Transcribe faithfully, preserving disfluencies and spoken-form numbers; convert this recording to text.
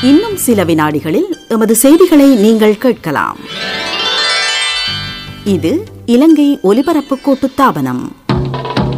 இன்னும் சில வினாடிகளில் எமது செய்திகளை நீங்கள் கேட்கலாம். இது இலங்கை ஒலிபரப்பு கூட்டுத்தாபனம்.